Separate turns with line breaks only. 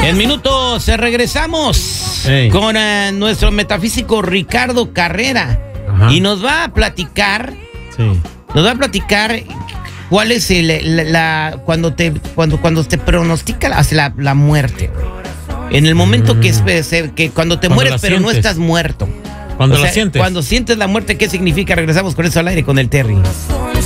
En minutos regresamos con nuestro metafísico Ricardo Carrera. Ajá. Y nos va a platicar. Sí. Nos va a platicar cuál es cuando te pronostica la muerte. En el momento que cuando te mueres, pero no estás muerto.
Cuando la sientes.
Cuando sientes la muerte, ¿qué significa? Regresamos con eso al aire con el Terry.